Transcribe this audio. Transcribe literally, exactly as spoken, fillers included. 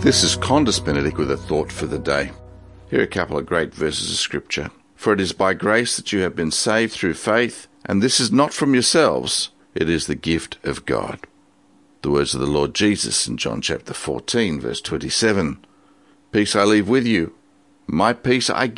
This is Condis Benedict with a thought for the day. Here are a couple of great verses of Scripture. For it is by grace that you have been saved through faith, and this is not from yourselves, it is the gift of God. The words of the Lord Jesus in John chapter fourteen, verse twenty-seven. Peace I leave with you, my peace I give.